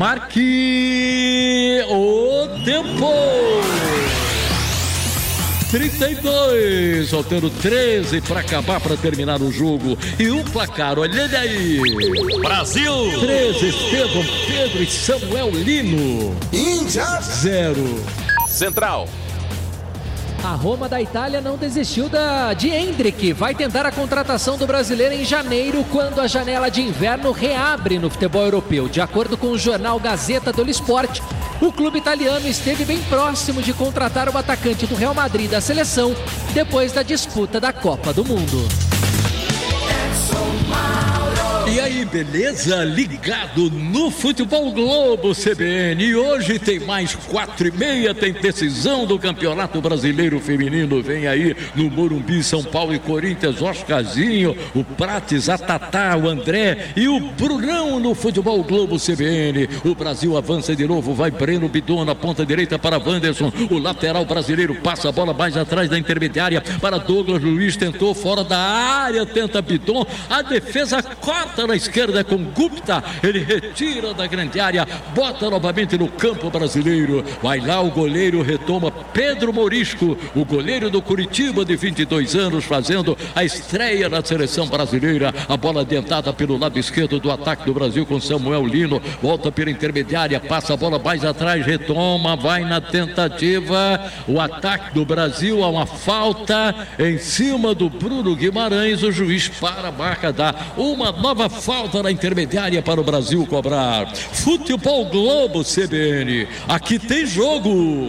Marque o tempo. trinta e dois, faltando treze para acabar, para terminar o jogo. E o placar, olha ele aí. Brasil treze, Estevão, Pedro e Samuel Lino. Índia zero. Central. A Roma da Itália não desistiu da, de Hendrick. Vai tentar a contratação do brasileiro em janeiro, quando a janela de inverno reabre no futebol europeu. De acordo com o jornal Gazeta dello Sport, o clube italiano esteve bem próximo de contratar o atacante do Real Madrid da seleção depois da disputa da Copa do Mundo. E aí, Que beleza, ligado no Futebol Globo C B N. E hoje tem mais quatro e meia, tem decisão do Campeonato Brasileiro Feminino. Vem aí no Morumbi, São Paulo e Corinthians, Oscarzinho, o Prates, a Tatá, o André e o Brunão no Futebol Globo C B N. O Brasil avança de novo, vai Breno Bidon na ponta direita para Wanderson. O lateral brasileiro passa a bola mais atrás da intermediária para Douglas Luiz, tentou fora da área, tenta Bidon, a defesa corta na esquerda com Gupta, ele retira da grande área, bota novamente no campo brasileiro, vai lá o goleiro, retoma Pedro Morisco, o goleiro do Curitiba de vinte e dois anos, fazendo a estreia na seleção brasileira. A bola adiantada pelo lado esquerdo do ataque do Brasil com Samuel Lino, volta pela intermediária, passa a bola mais atrás, retoma, vai na tentativa, o ataque do Brasil, há uma falta em cima do Bruno Guimarães, o juiz para a marca, dá uma nova falta na intermediária para o Brasil cobrar. Futebol Globo C B N, aqui tem jogo.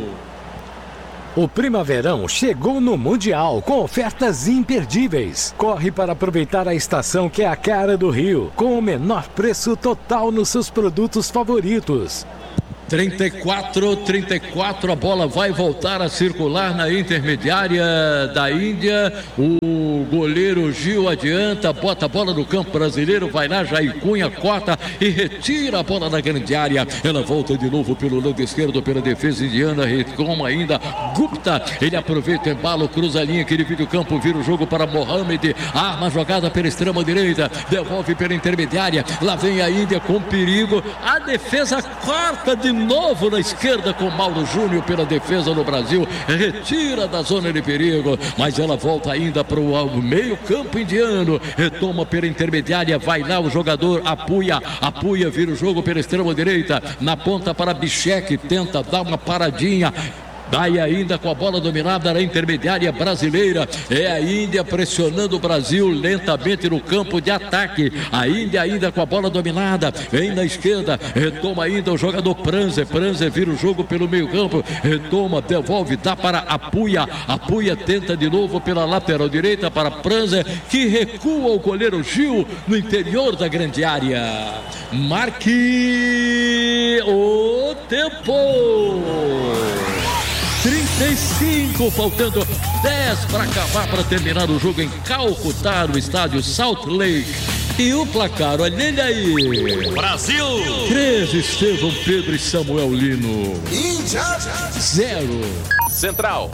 O Primaverão chegou no Mundial com ofertas imperdíveis. Corre para aproveitar a estação que é a cara do Rio, com o menor preço total nos seus produtos favoritos. trinta e quatro, trinta e quatro, a bola vai voltar a circular na intermediária da Índia. O goleiro Gil adianta, bota a bola no campo brasileiro, vai lá, Jair Cunha, corta e retira a bola da grande área. Ela volta de novo pelo lado esquerdo, pela defesa indiana, retoma ainda Gupta, ele aproveita o embalo, cruza a linha que divide o campo, vira o jogo para Mohamed, arma a jogada pela extrema direita, devolve pela intermediária, lá vem a Índia com perigo, a defesa corta de novo na esquerda com Mauro Júnior pela defesa do Brasil, retira da zona de perigo, mas ela volta ainda para o meio campo indiano, retoma pela intermediária, vai lá o jogador Apuia, Apuia vira o jogo pela extrema direita, na ponta para Bichek, tenta dar uma paradinha, vai ainda com a bola dominada na intermediária brasileira. É a Índia pressionando o Brasil lentamente no campo de ataque. A Índia ainda com a bola dominada, vem na esquerda, retoma ainda o jogador Pranzer. Pranzer vira o jogo pelo meio campo, retoma, devolve, dá para Apuia. Apuia tenta de novo pela lateral direita para Pranzer, que recua o goleiro Gil no interior da grande área. Marque o tempo. trinta e cinco, faltando dez para acabar, para terminar o jogo em Calcutá, no estádio Salt Lake. E o placar, olha ele aí. Brasil! três, Estevão, Pedro e Samuel Lino. zero. Central.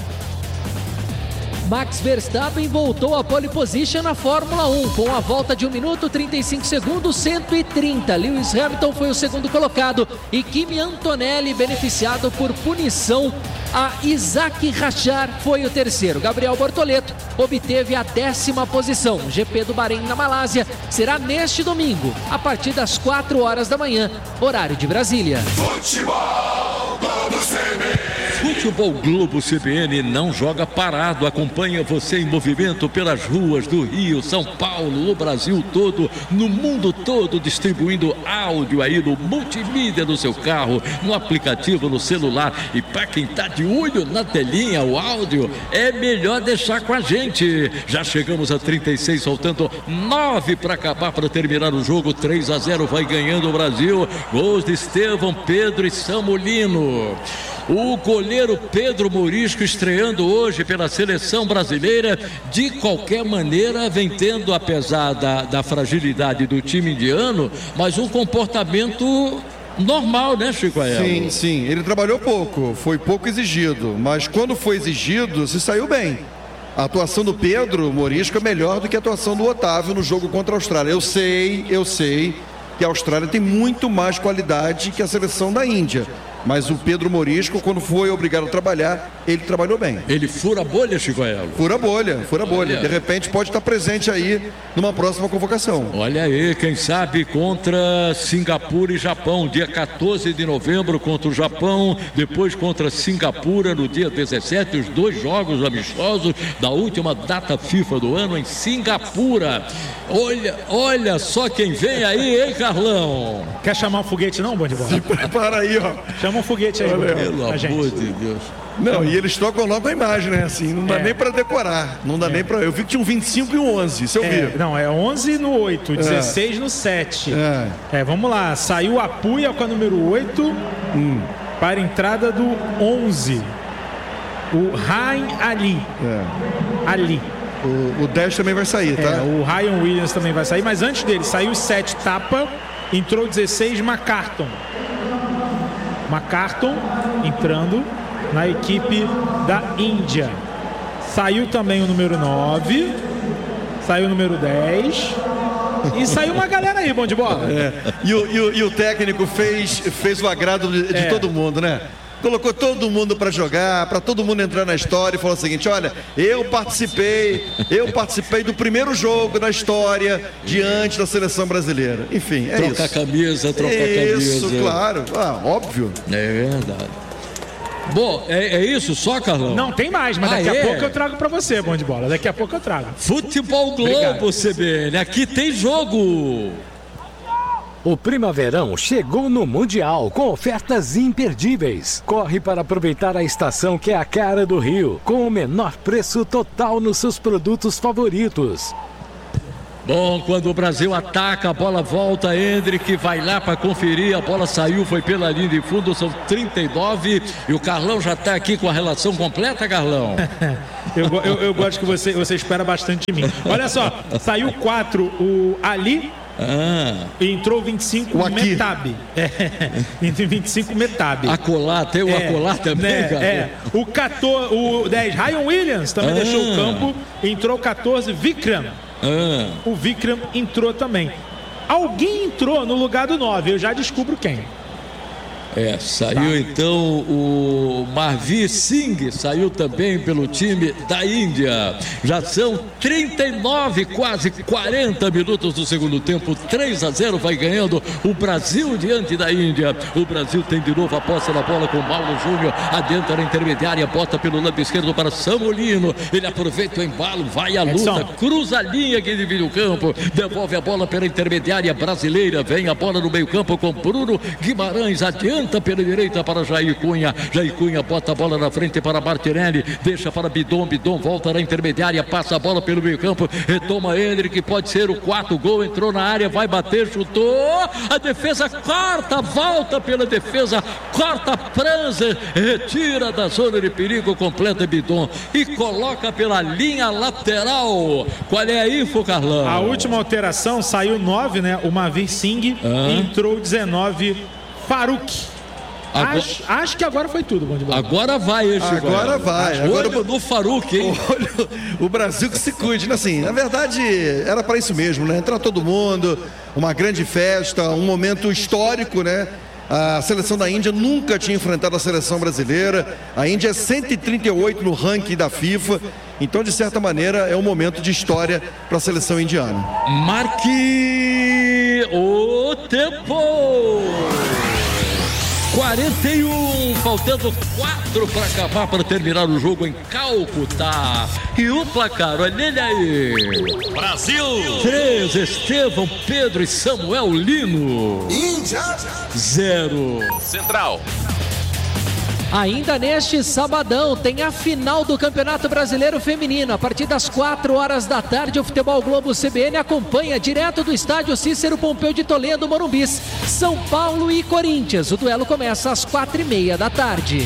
Max Verstappen voltou à pole position na Fórmula um, com a volta de um minuto, trinta e cinco segundos, cento e trinta. Lewis Hamilton foi o segundo colocado e Kimi Antonelli, beneficiado por punição a Isaac Rachar, foi o terceiro. Gabriel Bortoleto obteve a décima posição. O G P do Bahrein na Malásia será neste domingo, a partir das quatro horas da manhã, horário de Brasília. Futebol Globo C B N. Futebol Globo C B N não joga parado, acompanha você em movimento pelas ruas do Rio, São Paulo, no Brasil todo, no mundo todo, distribuindo áudio aí no multimídia do seu carro, no aplicativo, no celular. E para quem tá de olho na telinha, o áudio, é melhor deixar com a gente. Já chegamos a trinta e seis, faltando nove para acabar, para terminar o jogo. Três a zero vai ganhando o Brasil. Gols de Estevão, Pedro e Samulino. O goleiro Pedro Morisco estreando hoje pela seleção brasileira. De qualquer maneira, vem tendo, apesar da, da fragilidade do time indiano, mas um comportamento normal, né, Chico Ael? Sim, sim. Ele trabalhou pouco, foi pouco exigido, mas quando foi exigido, se saiu bem. A atuação do Pedro Morisco é melhor do que a atuação do Otávio no jogo contra a Austrália. Eu sei, eu sei que a Austrália tem muito mais qualidade que a seleção da Índia. Mas o Pedro Morisco, quando foi obrigado a trabalhar, ele trabalhou bem. Ele fura a bolha, Chico Ael? Fura a bolha, fura a bolha. De repente pode estar presente aí numa próxima convocação. Olha aí, quem sabe contra Singapura e Japão, dia quatorze de novembro contra o Japão, depois contra Singapura no dia dezessete, os dois jogos amistosos da última data FIFA do ano em Singapura. Olha, olha só quem vem aí, hein, Carlão? Quer chamar o foguete não, Bom de Bola? Se prepara aí, ó. Chama Chama um foguete aí. Pelo a gente. amor de Deus. Não, e eles trocam logo a imagem, né? Assim, não dá É. nem pra decorar. Não dá É. nem pra. Eu vi que tinha um vinte e cinco e um onze, isso eu É, vi. não, é onze no oito, dezesseis no sete. É. É, vamos lá. Saiu a Puia com a número oito Hum. para a entrada do onze. O Ryan Ali. É. Ali. O, o dez também vai sair, É, tá? o Ryan Williams também vai sair, mas antes dele saiu o sete Tapa, entrou dezesseis McCarton. McCarton entrando na equipe da Índia. Saiu também o número nove, saiu o número dez e saiu uma galera aí, bom de bola. É. E, o, e, o, e o técnico fez, fez o agrado de, de É. todo mundo, né? Colocou todo mundo para jogar, para todo mundo entrar na história e falou o seguinte: olha, eu participei, eu participei do primeiro jogo da história diante da seleção brasileira. Enfim, é Trocar isso. camisa, trocar Isso, camisa. claro. Ah, óbvio. É verdade. Bom, é, é isso só, Carlão? Não tem mais, mas daqui Ah, a é? pouco eu trago pra você, bom de bola. Daqui a pouco eu trago. Futebol Globo, Obrigado. C B N. Aqui tem jogo. O Primaverão chegou no Mundial com ofertas imperdíveis. Corre para aproveitar a estação que é a cara do Rio, com o menor preço total nos seus produtos favoritos. Bom, quando o Brasil ataca, a bola volta, Hendrick vai lá para conferir, a bola saiu, foi pela linha de fundo, são trinta e nove e o Carlão já está aqui com a relação completa, Carlão. Eu, go- eu, eu gosto que você, você espera bastante de mim. Olha só, saiu quatro o Ali Ah, e entrou vinte e cinco O aqui. Metab. É, entre vinte e cinco Metab. acolá, tem o É, acolá também, né, cara. é. O, quatorze, o dez, Ryan Williams também Ah. deixou o campo. Entrou o quatorze, Vikram. Ah, O Vikram entrou também. Alguém entrou no lugar do nove, eu já descubro quem. é, saiu então o Marvi Singh, saiu também pelo time da Índia. Já são trinta e nove, quase quarenta minutos do segundo tempo, três a zero vai ganhando o Brasil diante da Índia. O Brasil tem de novo a posse da bola com o Paulo Júnior, adentra na intermediária, bota pelo lado esquerdo para Samolino, ele aproveita o embalo, vai à luta, Edson. cruza a linha que divide o campo, devolve a bola pela intermediária brasileira, vem a bola no meio campo com Bruno Guimarães, adianta pela direita para Jair Cunha, Jair Cunha bota a bola na frente para Martinelli, deixa para Bidon, Bidon volta na intermediária, passa a bola pelo meio campo, retoma Hendrick, pode ser o quarto gol, entrou na área, vai bater, chutou, a defesa corta, volta pela defesa, corta França, retira da zona de perigo, completa Bidon e coloca pela linha lateral. Qual é a info, Carlão? A última alteração saiu nove, né? O Mavir Singh, Ah. entrou dezenove, Faruk. Agora- Acho, acho que agora foi tudo, bom de bola. Agora vai esse Agora gol. vai. Olho Agora- no Faruque, hein? Olha, o Brasil que se cuide. Assim, na verdade, era para isso mesmo, né? Entrar todo mundo, uma grande festa, um momento histórico, né? A seleção da Índia nunca tinha enfrentado a seleção brasileira. A Índia é cento e trinta e oito no ranking da FIFA. Então, de certa maneira, é um momento de história para a seleção indiana. Marque o tempo. quarenta e um, faltando quatro para acabar, para terminar o jogo em Calcutá. E o placar, olha ele aí. Brasil. três, Estevão, Pedro e Samuel Lino. Zero. Central. Ainda neste sabadão tem a final do Campeonato Brasileiro Feminino. A partir das quatro horas da tarde, o Futebol Globo C B N acompanha direto do estádio Cícero Pompeu de Toledo, Morumbis, São Paulo e Corinthians. O duelo começa às quatro e meia da tarde.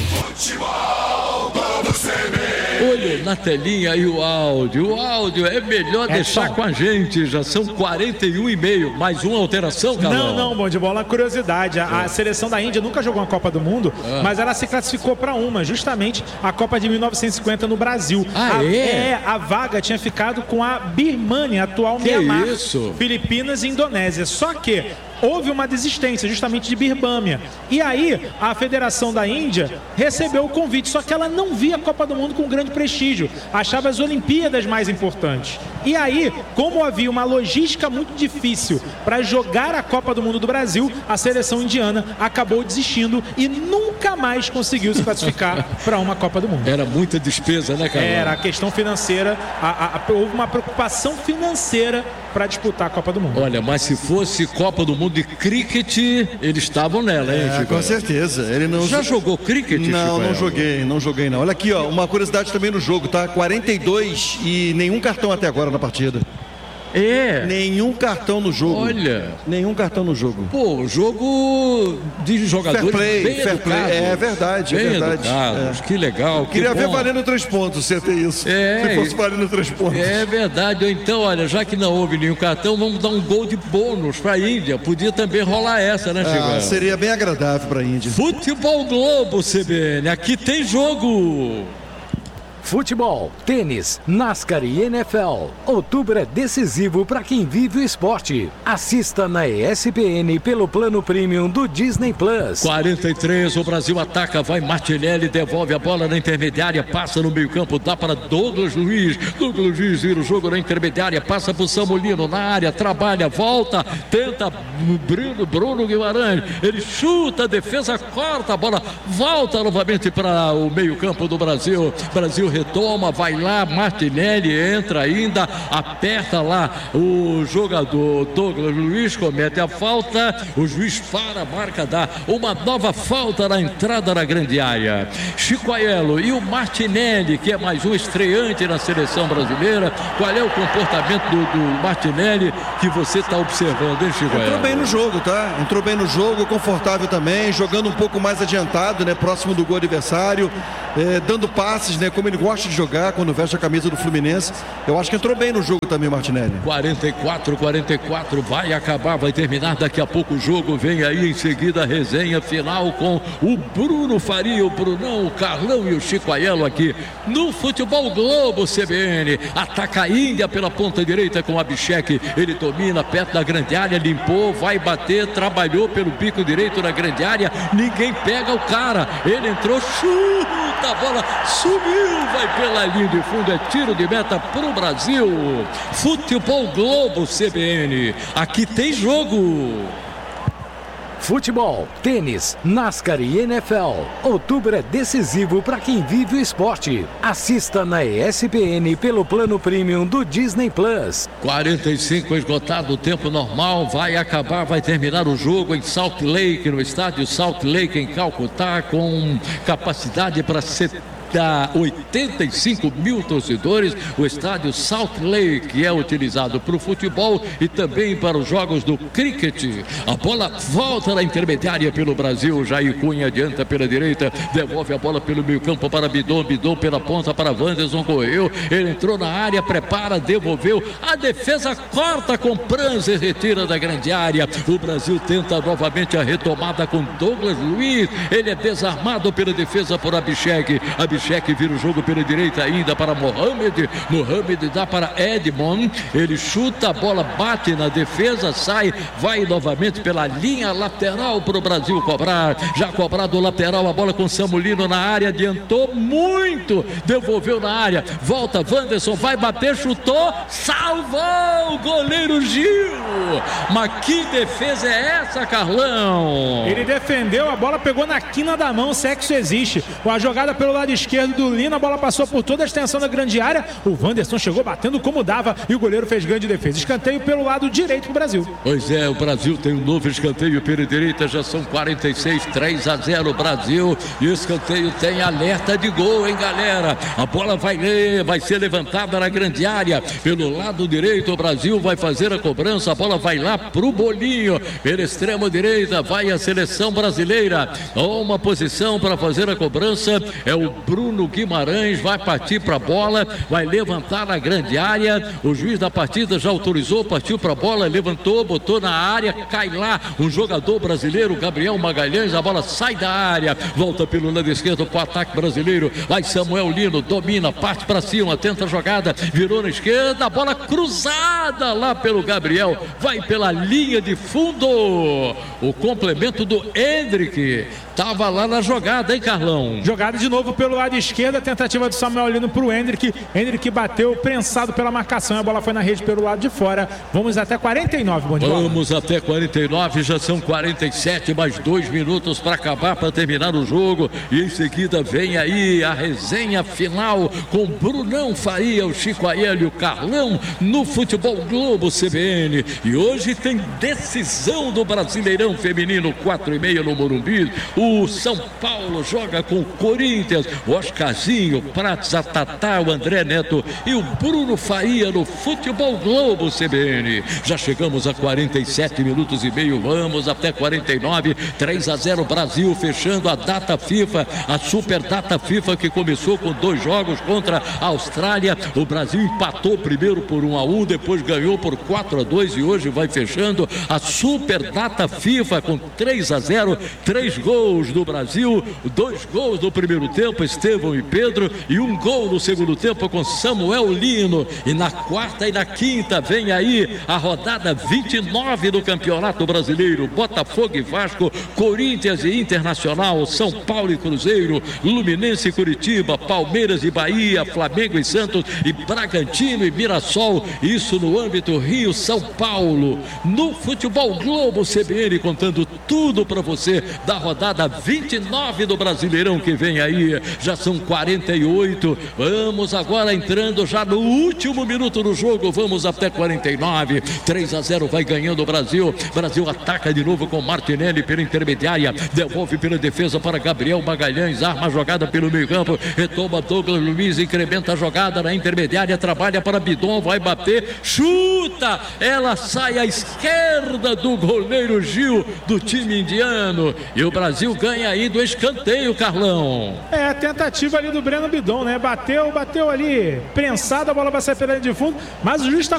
Olho na telinha e o áudio. O áudio é melhor É deixar só. com a gente. Já são quarenta e um e meio. Mais uma alteração, Carlão? Não, não, bom de bola, curiosidade. A, a seleção da Índia nunca jogou uma Copa do Mundo, mas ela se classificou para uma, justamente a Copa de mil novecentos e cinquenta no Brasil. Ah, a, é? a vaga tinha ficado com a Birmania, atual Que Mianmar, isso? Filipinas e Indonésia. Só que houve uma desistência justamente de Birmânia. E aí a Federação da Índia recebeu o convite, só que ela não via a Copa do Mundo com grande prestígio, achava as Olimpíadas mais importantes. E aí, como havia uma logística muito difícil para jogar a Copa do Mundo do Brasil, a seleção indiana acabou desistindo e nunca nunca mais conseguiu se classificar para uma Copa do Mundo. Era muita despesa, né, cara? Era a questão financeira, a, a, a, houve uma preocupação financeira para disputar a Copa do Mundo. Olha, mas se fosse Copa do Mundo de cricket, eles estavam nela, hein, É, Chico? com certeza. Ele não Já jogou cricket, Não, Chico? não joguei, não joguei não. Olha aqui, ó, uma curiosidade também no jogo, tá? quarenta e dois e nenhum cartão até agora na partida. É. Nenhum cartão no jogo. Olha. Nenhum cartão no jogo. Pô, jogo de jogadores Fair play, bem fair educados. play. É verdade, é bem verdade. educados. É. Que legal, que Queria bom. ver valendo três pontos, se ia ter isso. É, se fosse valendo três pontos. É verdade. Então, olha, já que não houve nenhum cartão, vamos dar um gol de bônus para a Índia. Podia também rolar essa, né, Chico? Ah, seria bem agradável para a Índia. Futebol Globo, C B N. Aqui tem jogo. Futebol, tênis, NASCAR e N F L. Outubro é decisivo para quem vive o esporte. Assista na E S P N pelo plano premium do Disney Plus. quarenta e três, o Brasil ataca, vai Martinelli, devolve a bola na intermediária, passa no meio campo, dá para Douglas Luiz. Douglas Luiz vira o jogo na intermediária, passa para o Samulino na área, trabalha, volta, tenta Bruno, Bruno Guimarães, ele chuta, a defesa corta a bola, volta novamente para o meio campo do Brasil. Brasil retoma, vai lá, Martinelli entra ainda, aperta lá o jogador Douglas Luiz, comete a falta, o juiz para, marca, dá uma nova falta na entrada da grande área. Chico Aiello e o Martinelli, que é mais um estreante na seleção brasileira. Qual é o comportamento do, do Martinelli que você está observando, hein, Chico Aiello? Entrou bem no jogo, tá? Entrou bem no jogo, confortável também, jogando um pouco mais adiantado, né? Próximo do gol adversário, eh, dando passes, né? Como ele gosta de jogar quando veste a camisa do Fluminense. Eu acho que entrou bem no jogo também, Martinelli. quarenta e quatro, quarenta e quatro, vai acabar, vai terminar daqui a pouco o jogo. Vem aí em seguida a resenha final com o Bruno Faria, o Brunão, o Carlão e o Chico Aiello aqui no Futebol Globo, C B N. Ataca a Índia pela ponta direita com o Abhishek. Ele domina perto da grande área, limpou, vai bater, trabalhou pelo bico direito na grande área. Ninguém pega o cara. Ele entrou, chuta, a bola subiu, vai pela linha de fundo, é tiro de meta pro Brasil. Futebol Globo, C B N. Aqui tem jogo. Futebol, tênis, NASCAR e N F L. Outubro é decisivo para quem vive o esporte. Assista na E S P N pelo plano premium do Disney Plus. quarenta e cinco esgotado o tempo normal, vai acabar, vai terminar o jogo em Salt Lake, no estádio Salt Lake em Calcutá, com capacidade para setenta, oitenta e cinco mil torcedores. O estádio Salt Lake é utilizado para o futebol e também para os jogos do cricket. A bola volta na intermediária pelo Brasil. Jair Cunha adianta pela direita, devolve a bola pelo meio campo para Bidon, Bidon pela ponta para Wanderson, correu, ele entrou na área, prepara, devolveu, a defesa corta com Pranzer, retira da grande área. O Brasil tenta novamente a retomada com Douglas Luiz, ele é desarmado pela defesa por Abhishek. Abhishek vira o jogo pela direita ainda para Mohamed. Mohamed dá para Edmond. Ele chuta, a bola bate na defesa, sai, vai novamente pela linha lateral para o Brasil cobrar. Já cobrado o lateral, a bola com Samulino na área, adiantou muito, devolveu na área, volta Wanderson, vai bater, chutou, salvou o goleiro Gil. Mas que defesa é essa, Carlão? Ele defendeu, a bola pegou na quina da mão, se é que isso existe. A jogada pelo lado esquerdo do Lino, a bola passou por toda a extensão da grande área. O Wanderson chegou batendo como dava e o goleiro fez grande defesa. Escanteio pelo lado direito do Brasil. Pois é, o Brasil tem um novo escanteio pela direita, já são quarenta e seis, três a zero Brasil. E o escanteio tem alerta de gol, hein, galera? A bola vai, vai ser levantada na grande área. Pelo lado direito, o Brasil vai fazer a cobrança. A bola vai lá pro Bolinho. Pela extrema direita, vai a seleção brasileira. Uma posição para fazer a cobrança é o Bruno Guimarães, vai partir para a bola, vai levantar na grande área. O juiz da partida já autorizou, partiu para a bola, levantou, botou na área, cai lá um jogador brasileiro, Gabriel Magalhães, a bola sai da área, volta pelo lado esquerdo para o ataque brasileiro, vai Samuel Lino, domina, parte para cima, tenta a jogada, virou na esquerda, a bola cruzada lá pelo Gabriel, vai pela linha de fundo. O complemento do Hendrick estava lá na jogada, hein, Carlão? Jogada de novo pelo lado lado esquerdo, a tentativa do Samuel Lino para o Hendrick. Hendrick bateu, prensado pela marcação. A bola foi na rede pelo lado de fora. Vamos até quarenta e nove, bom de bola. Vamos até quarenta e nove, já são quarenta e sete, mais dois minutos para acabar, para terminar o jogo. E em seguida vem aí a resenha final com Brunão Faria, o Chico Aélio, o Carlão no Futebol Globo C B N. E hoje tem decisão do Brasileirão Feminino, quatro e meia no Morumbi. O São Paulo joga com o Corinthians, o Oscarzinho, o Prates, a Tatá, o André Neto e o Bruno Faria no Futebol Globo C B N. Já chegamos a quarenta e sete minutos e meio, vamos até quarenta e nove, três a zero Brasil, fechando a data FIFA, a super data FIFA que começou com dois jogos contra a Austrália. O Brasil empatou primeiro por um a um, depois ganhou por quatro a dois e hoje vai fechando a super data FIFA com três a zero, três gols do Brasil, dois gols no primeiro tempo, Estevão e Pedro, e um gol no segundo tempo com Samuel Lino. E na quarta e na quinta vem aí a rodada vinte e nove do Campeonato Brasileiro, Botafogo e Vasco, Corinthians e Internacional, São Paulo e Cruzeiro, Luminense e Curitiba, Palmeiras e Bahia, Flamengo e Santos e Bragantino e Mirassol, isso no âmbito Rio-São Paulo. No Futebol Globo C B N, contando tudo para você da rodada vinte e nove do Brasileirão que vem aí, já são quarenta e oito, vamos agora entrando já no último minuto do jogo, vamos até quarenta e nove, três a zero vai ganhando o Brasil. Brasil ataca de novo com Martinelli pela intermediária, devolve pela defesa para Gabriel Magalhães, arma a jogada pelo meio campo, retoma Douglas Luiz, incrementa a jogada na intermediária, trabalha para Bidon, vai bater, chuta, ela sai à esquerda do goleiro Gil do time indiano, e o Brasil ganha aí do escanteio, Carlão. É, a tentativa ali do Breno Bidon, né? Bateu, bateu ali, prensado, a bola vai sair pela linha de fundo, mas o juiz está